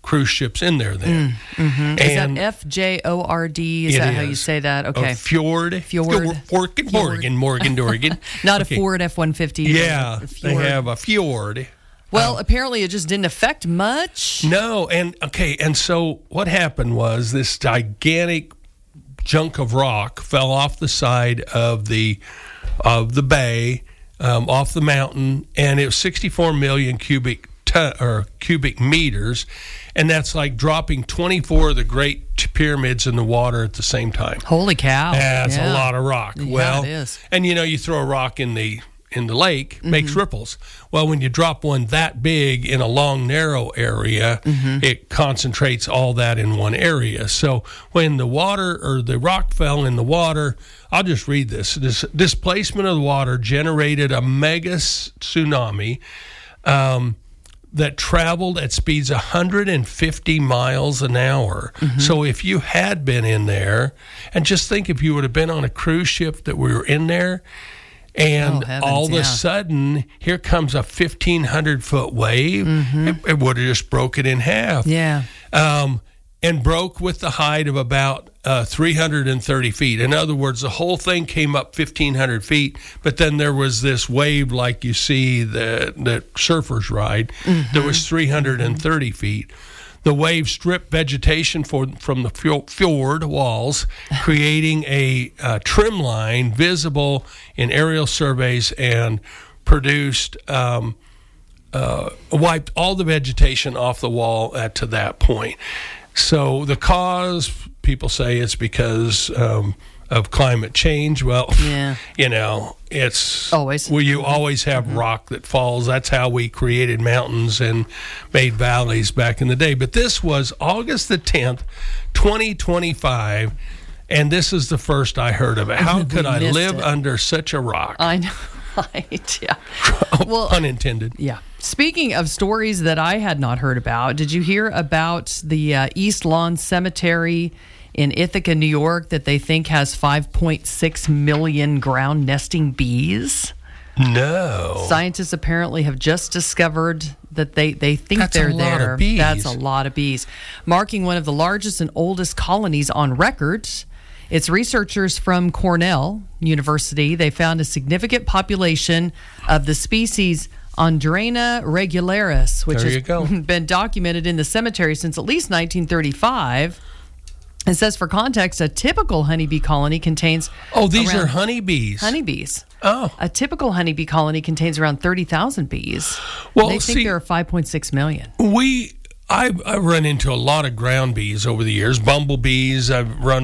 cruise ships in there then. Is that FJORD? Is that how you say that? Okay. Fjord. Morgan, Dorgan. Not a Ford F-150. Yeah, they have a fjord. Well, apparently it just didn't affect much. No, and so what happened was this gigantic chunk of rock fell off the side of the bay, off the mountain, and it was 64 million cubic meters, and that's like dropping 24 of the Great Pyramids in the water at the same time. Holy cow! That's a lot of rock. Yeah, it is. And you throw a rock in the lake, makes ripples. Well, when you drop one that big in a long, narrow area, it concentrates all that in one area. So when the rock fell in the water, I'll just read this. This displacement of the water generated a mega tsunami that traveled at speeds 150 miles an hour. So if you had been in there, and just think if you would have been on a cruise ship that we were in there, and all of a sudden, here comes a 1,500-foot wave. It would have just broke it in half. Yeah. And broke with the height of about 330 feet. In other words, the whole thing came up 1,500 feet, but then there was this wave like you see that surfers ride. There was 330 feet. The wave stripped vegetation from the fjord walls, creating a trim line visible in aerial surveys, and produced wiped all the vegetation off the wall to that point. So the cause, people say it's because of climate change. Well, it's always. Well, you always have rock that falls. That's how we created mountains and made valleys back in the day. But this was August the 10th, 2025, and this is the first I heard of it. How could I live under such a rock? I know, right? Yeah. Well, unintended. Yeah. Speaking of stories that I had not heard about, did you hear about the East Lawn Cemetery in Ithaca, New York, that they think has 5.6 million ground nesting bees? No. Scientists apparently have just discovered that they think they're there. Lot of bees. That's a lot of bees. Marking one of the largest and oldest colonies on record. It's researchers from Cornell University. They found a significant population of the species Andrena regularis, which has been documented in the cemetery since at least 1935. It says, for context, a typical honeybee colony contains... Oh, these are honeybees. Honeybees. Oh. A typical honeybee colony contains around 30,000 bees. Well, they think there are 5.6 million. I've run into a lot of ground bees over the years, bumblebees. I've run,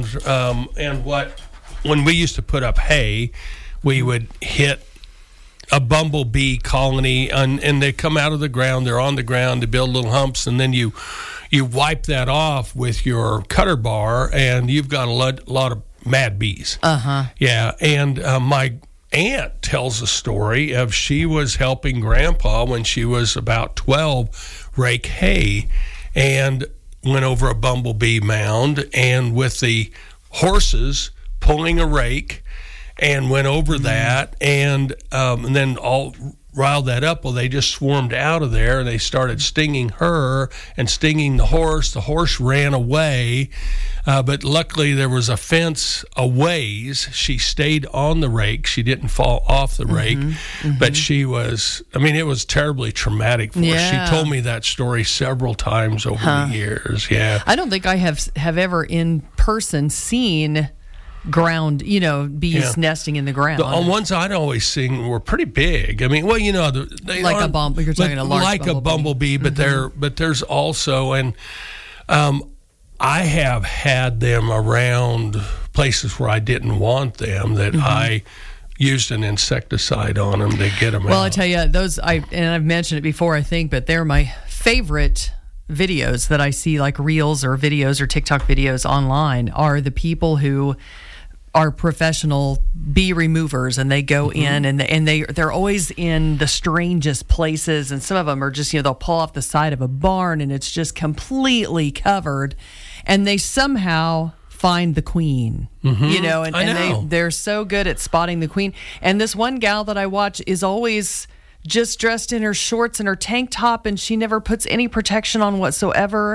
when we used to put up hay, we would hit a bumblebee colony, and they come out of the ground. They're on the ground to build little humps, and then you wipe that off with your cutter bar, and you've got a lot of mad bees. Yeah, and my aunt tells a story of she was helping Grandpa when she was about 12 rake hay, and went over a bumblebee mound, and with the horses pulling a rake, and went over that, and then all riled that up. Well, they just swarmed out of there, and they started stinging her and stinging the horse. The horse ran away, but luckily there was a fence a ways. She stayed on the rake. She didn't fall off the rake, but she was, it was terribly traumatic for her. She told me that story several times over the years. Yeah. I don't think I have ever in person seen ground, bees nesting in the ground. The ones I'd always seen were pretty big. They like a bumblebee. You're talking a large bumblebee. A bumblebee, but there's also, and I have had them around places where I didn't want them, that I used an insecticide on them to get them out. Well, I tell you, I've mentioned it before, I think, but they're my favorite videos that I see, like reels or videos or TikTok videos online, are the people who are professional bee removers, and they go in and they're always in the strangest places, and some of them are just, they'll pull off the side of a barn and it's just completely covered, and they somehow find the queen, they're so good at spotting the queen. And this one gal that I watch is always just dressed in her shorts and her tank top, and she never puts any protection on whatsoever.